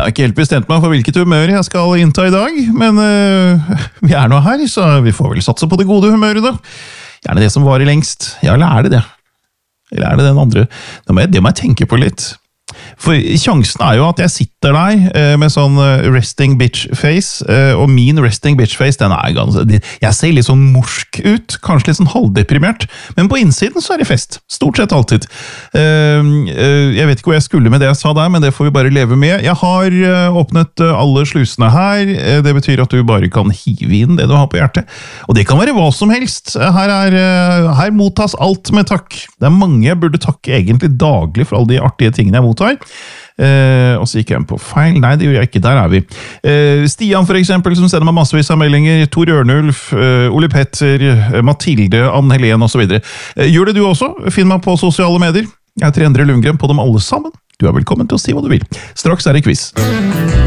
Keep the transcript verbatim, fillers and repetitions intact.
Jeg har ikke helt bestemt meg for hvilket humør jeg skal innta i dag, men uh, vi er nå her, så vi får vel satse på det gode humøret da. Gjerne det som varer lengst. Ja, eller er det det? Eller er det den andre? Det må jeg, det må jeg tenke på litt. For sjansen er jo at jeg sitter der med sånn resting bitch face, og min resting bitch face, den er ganske, jeg ser litt sånn morsk ut, kanskje litt sånn halvdeprimert, men på innsiden så er det fest, stort sett alltid. Jeg vet ikke hvor jeg skulle med det jeg sa der, men det får vi bare leve med. Jeg har åpnet alle slusene her, det betyr at du bare kan hive inn det du har på hjertet, og det kan være hva som helst. Her, er, her mottas alt med takk. Det er mange jeg burde takke egentlig daglig for alle de artige tingene jeg mottar. Uh, og så gikk jeg på feil. Nei, det gjør jeg ikke. Der er vi. Uh, Stian for eksempel, som sender meg massevis av meldinger. Tor Ørnulf, uh, Ole Petter, uh, Mathilde, Anne Helene og så videre. Uh, gjør det du også? Finn meg på sosiale medier. Jeg heter Endre Lundgren på dem alle sammen. Du er velkommen til å si hva du vil. Straks er det quiz.